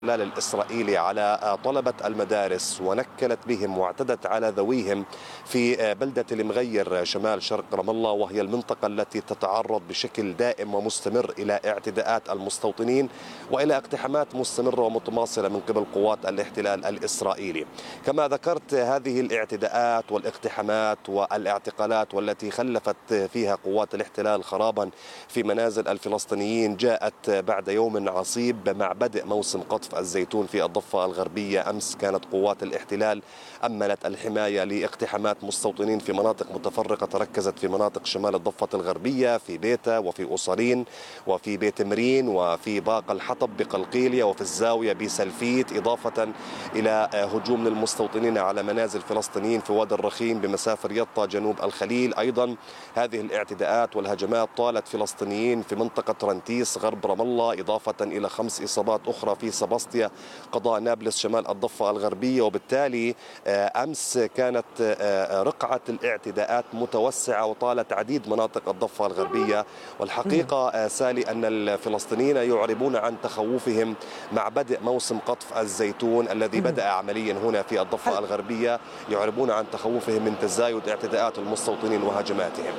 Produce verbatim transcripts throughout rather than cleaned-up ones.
الاحتلال الإسرائيلي على طلبة المدارس ونكلت بهم واعتدت على ذويهم في بلدة المغير شمال شرق رام الله، وهي المنطقة التي تتعرض بشكل دائم ومستمر إلى اعتداءات المستوطنين وإلى اقتحامات مستمرة ومتواصلة من قبل قوات الاحتلال الإسرائيلي. كما ذكرت، هذه الاعتداءات والاقتحامات والاعتقالات والتي خلفت فيها قوات الاحتلال خرابا في منازل الفلسطينيين جاءت بعد يوم عصيب مع بدء موسم قطف الزيتون في الضفة الغربية. أمس كانت قوات الاحتلال أمنت الحماية لاقتحامات مستوطنين في مناطق متفرقة تركزت في مناطق شمال الضفة الغربية، في بيتا وفي أصرين وفي بيت مرين وفي باق الحطب بقلقيلية وفي الزاوية بسلفيت، إضافة إلى هجوم للمستوطنين على منازل فلسطينيين في وادي الرخيم بمسافة رياضة جنوب الخليل. أيضا هذه الاعتداءات والهجمات طالت فلسطينيين في منطقة رنتيس غرب رام الله، إضافة إلى خمس إصابات أخرى في سباسطيا قضاء نابلس شمال الضفة الغربية. وبالتالي أمس كانت رقعة الاعتداءات متوسعة وطالت عديد مناطق الضفة الغربية. والحقيقة سالي أن الفلسطينيين يعربون عن تخوفهم مع بدء موسم قطف الزيتون الذي بدأ عمليا هنا في الضفة الغربية، يعربون عن تخوفهم من تزايد اعتداءات المستوطنين وهجماتهم.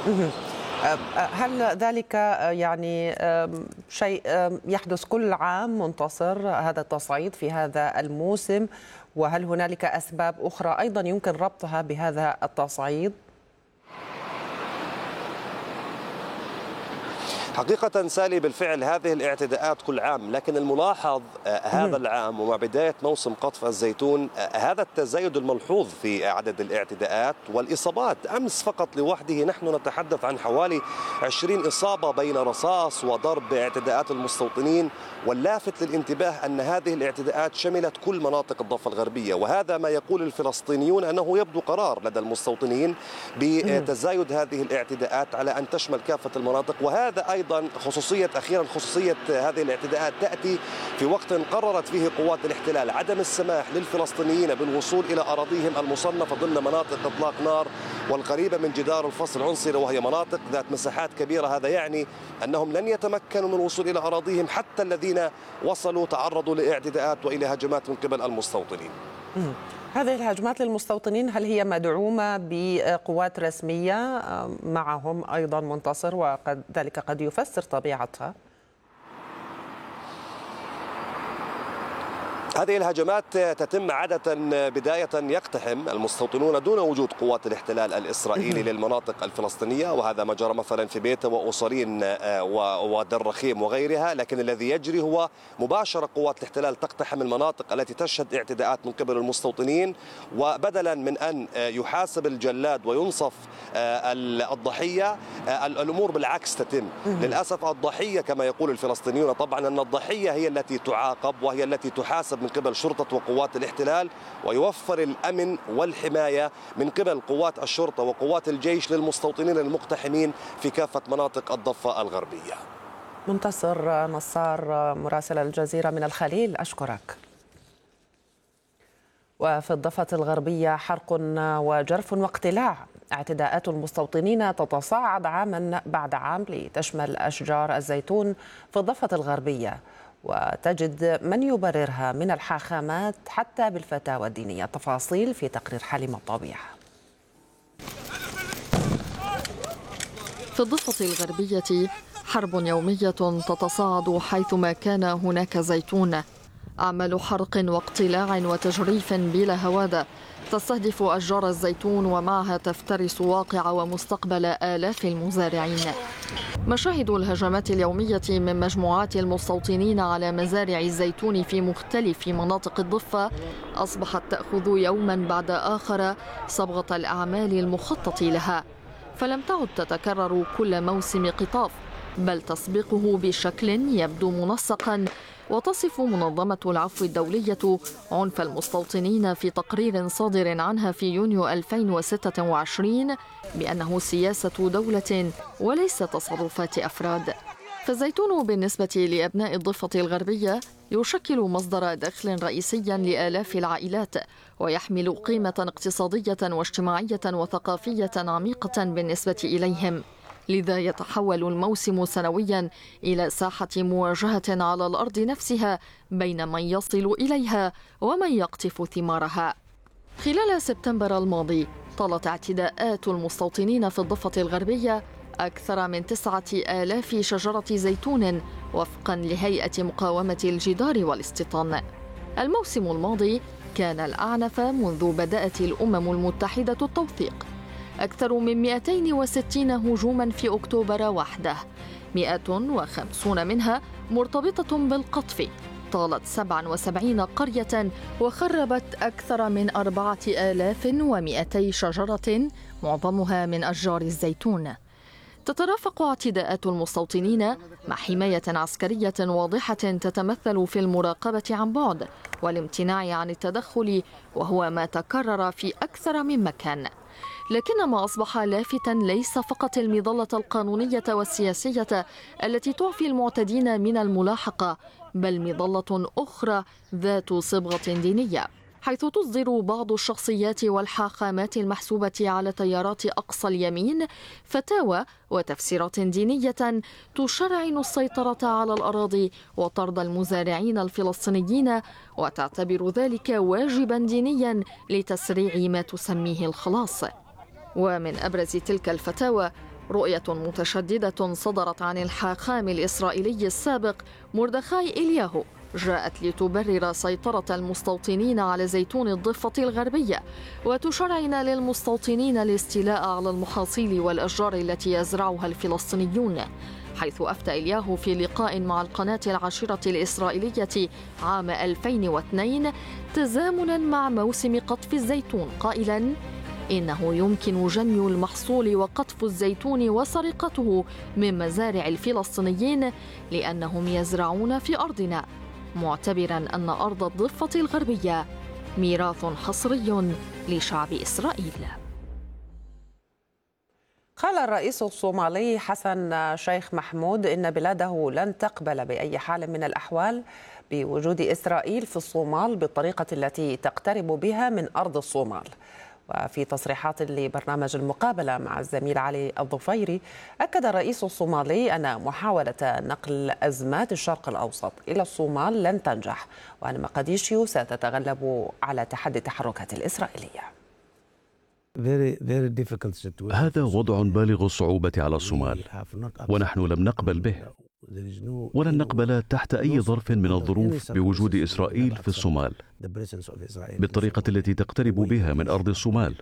هل ذلك يعني شيء يحدث كل عام منتصر، هذا التصعيد في هذا الموسم، وهل هنالك أسباب أخرى أيضا يمكن ربطها بهذا التصعيد؟ حقيقة سالي، بالفعل هذه الاعتداءات كل عام، لكن الملاحظ هذا العام ومع بداية موسم قطف الزيتون هذا التزايد الملحوظ في عدد الاعتداءات والإصابات. أمس فقط لوحده نحن نتحدث عن حوالي عشرين إصابة بين رصاص وضرب باعتداءات المستوطنين. واللافت للانتباه أن هذه الاعتداءات شملت كل مناطق الضفة الغربية، وهذا ما يقول الفلسطينيون أنه يبدو قرار لدى المستوطنين بتزايد هذه الاعتداءات على أن تشمل كافة المناطق. وهذا أيضا أيضا خصوصية أخيرا خصوصية هذه الاعتداءات تأتي في وقت قررت فيه قوات الاحتلال عدم السماح للفلسطينيين بالوصول إلى أراضيهم المصنفة ضمن مناطق إطلاق نار والقريبة من جدار الفصل العنصري، وهي مناطق ذات مساحات كبيرة. هذا يعني أنهم لن يتمكنوا من الوصول إلى أراضيهم، حتى الذين وصلوا تعرضوا لاعتداءات وإلى هجمات من قبل المستوطنين. هذه الهجمات للمستوطنين هل هي مدعومة بقوات رسمية معهم أيضا منتصر، وقد ذلك قد يفسر طبيعتها؟ هذه الهجمات تتم عادة بداية يقتحم المستوطنون دون وجود قوات الاحتلال الإسرائيلي للمناطق الفلسطينية، وهذا ما جرى مثلا في بيتا وأصرين ووادي الرخيم وغيرها. لكن الذي يجري هو مباشرة قوات الاحتلال تقتحم المناطق التي تشهد اعتداءات من قبل المستوطنين، وبدلا من أن يحاسب الجلاد وينصف الضحية الأمور بالعكس تتم. للأسف الضحية كما يقول الفلسطينيون طبعا أن الضحية هي التي تعاقب وهي التي تحاسب من قبل شرطة وقوات الاحتلال، ويوفر الأمن والحماية من قبل قوات الشرطة وقوات الجيش للمستوطنين المقتحمين في كافة مناطق الضفة الغربية. منتصر نصار مراسل الجزيرة من الخليل، أشكرك. وفي الضفة الغربية حرق وجرف واقتلاع. اعتداءات المستوطنين تتصاعد عاما بعد عام لتشمل أشجار الزيتون في الضفة الغربية، وتجد من يبررها من الحاخامات حتى بالفتاوى الدينية. التفاصيل في تقرير حليمة الطبيعة. في الضفة الغربية حرب يومية تتصاعد حيثما كان هناك زيتون. أعمال حرق واقتلاع وتجريف بلا هوادة تستهدف أشجار الزيتون، ومعها تفترس واقع ومستقبل آلاف المزارعين. مشاهد الهجمات اليومية من مجموعات المستوطنين على مزارع الزيتون في مختلف مناطق الضفة أصبحت تأخذ يوما بعد آخر صبغة الأعمال المخطط لها، فلم تعد تتكرر كل موسم قطاف، بل تسبقه بشكل يبدو منسقا. وتصف منظمة العفو الدولية عنف المستوطنين في تقرير صادر عنها في يونيو ألفين وستة وعشرين بأنه سياسة دولة وليس تصرفات أفراد. فالزيتون بالنسبة لأبناء الضفة الغربية يشكل مصدر دخل رئيسيا لآلاف العائلات، ويحمل قيمة اقتصادية واجتماعية وثقافية عميقة بالنسبة إليهم. لذا يتحول الموسم سنويا إلى ساحة مواجهة على الأرض نفسها بين من يصل إليها ومن يقطف ثمارها. خلال سبتمبر الماضي طالت اعتداءات المستوطنين في الضفة الغربية أكثر من تسعة آلاف شجرة زيتون وفقا لهيئة مقاومة الجدار والاستيطان. الموسم الماضي كان الأعنف منذ بدأت الأمم المتحدة التوثيق، أكثر من مئتين وستين هجوما في أكتوبر وحده، مئة وخمسين منها مرتبطة بالقطف، طالت سبعة وسبعين قرية وخربت أكثر من أربعة آلاف ومئتي شجرة معظمها من أشجار الزيتون. تترافق اعتداءات المستوطنين مع حماية عسكرية واضحة تتمثل في المراقبة عن بعد والامتناع عن التدخل، وهو ما تكرر في أكثر من مكان. لكن ما أصبح لافتا ليس فقط المظلة القانونية والسياسية التي تعفي المعتدين من الملاحقة، بل مظلة أخرى ذات صبغة دينية، حيث تصدر بعض الشخصيات والحاخامات المحسوبة على تيارات أقصى اليمين فتاوى وتفسيرات دينية تشرعن السيطرة على الأراضي وطرد المزارعين الفلسطينيين، وتعتبر ذلك واجبا دينيا لتسريع ما تسميه الخلاص. ومن أبرز تلك الفتاوى رؤية متشددة صدرت عن الحاخام الإسرائيلي السابق مردخاي إلياهو، جاءت لتبرر سيطرة المستوطنين على زيتون الضفة الغربية وتشرعن للمستوطنين الاستيلاء على المحاصيل والأشجار التي يزرعها الفلسطينيون، حيث أفتى إلياهو في لقاء مع القناة العاشرة الإسرائيلية عام ألفين واثنين تزامنا مع موسم قطف الزيتون قائلا إنه يمكن جني المحصول وقطف الزيتون وسرقته من مزارع الفلسطينيين لأنهم يزرعون في أرضنا، معتبرا أن أرض الضفة الغربية ميراث حصري لشعب إسرائيل. قال الرئيس الصومالي حسن شيخ محمود إن بلاده لن تقبل بأي حال من الأحوال بوجود إسرائيل في الصومال بالطريقة التي تقترب بها من أرض الصومال. وفي تصريحات لبرنامج المقابلة مع الزميل علي الظفيري، أكد الرئيس الصومالي أن محاولة نقل أزمات الشرق الأوسط إلى الصومال لن تنجح، وأن مقديشيو ستتغلب على تحدي التحركات الإسرائيلية. هذا وضع بالغ الصعوبة على الصومال، ونحن لم نقبل به ولن نقبل تحت أي ظرف من الظروف بوجود إسرائيل في الصومال بالطريقة التي تقترب بها من أرض الصومال.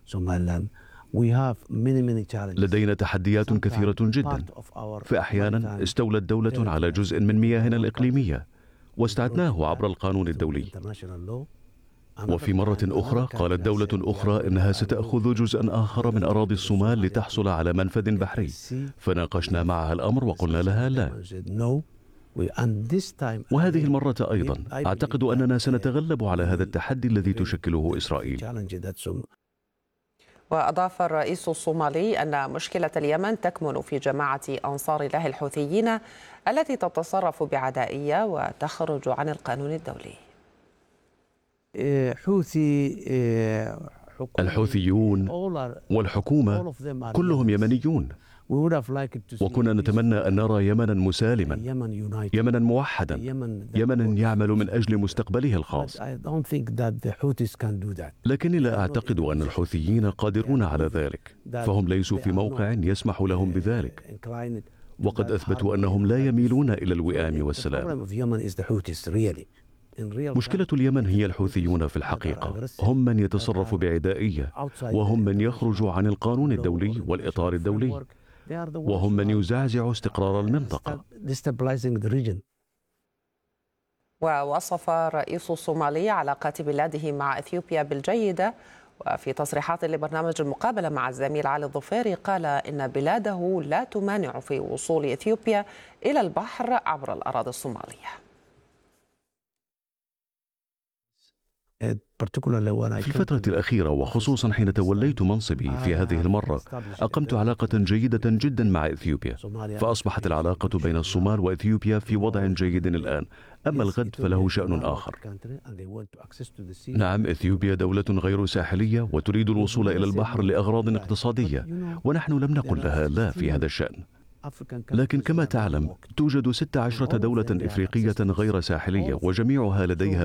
لدينا تحديات كثيرة جدا، فأحيانا استولت دولة على جزء من مياهنا الإقليمية واستعدناه عبر القانون الدولي، وفي مرة أخرى قالت دولة أخرى إنها ستأخذ جزءا آخر من أراضي الصومال لتحصل على منفذ بحري، فناقشنا معها الأمر وقلنا لها لا. وهذه المرة أيضا أعتقد أننا سنتغلب على هذا التحدي الذي تشكله إسرائيل. وأضاف الرئيس الصومالي أن مشكلة اليمن تكمن في جماعة أنصار الله الحوثيين التي تتصرف بعدائية وتخرج عن القانون الدولي. الحوثيون والحكومة كلهم يمنيون، وكنا نتمنى أن نرى يمنا مسالما، يمنا موحدا، يمنا يعمل من أجل مستقبله الخاص. لكني لا أعتقد أن الحوثيين قادرون على ذلك، فهم ليسوا في موقع يسمح لهم بذلك، وقد أثبتوا أنهم لا يميلون إلى الوئام والسلام. مشكلة اليمن هي الحوثيون في الحقيقة، هم من يتصرف بعدائية، وهم من يخرج عن القانون الدولي والإطار الدولي، وهم من يزعزع استقرار المنطقة. ووصف الرئيس الصومالي علاقات بلاده مع إثيوبيا بالجيدة، وفي تصريحات لبرنامج المقابلة مع الزميل علي الظفيري قال إن بلاده لا تمانع في وصول إثيوبيا إلى البحر عبر الأراضي الصومالية. في الفترة الأخيرة وخصوصا حين توليت منصبي في هذه المرة أقمت علاقة جيدة جدا مع إثيوبيا، فأصبحت العلاقة بين الصومال وإثيوبيا في وضع جيد الآن. أما الغد فله شأن آخر. نعم، إثيوبيا دولة غير ساحلية وتريد الوصول إلى البحر لأغراض اقتصادية، ونحن لم نقل لها لا في هذا الشأن. لكن كما تعلم توجد ست عشرة دولة إفريقية غير ساحلية وجميعها لديها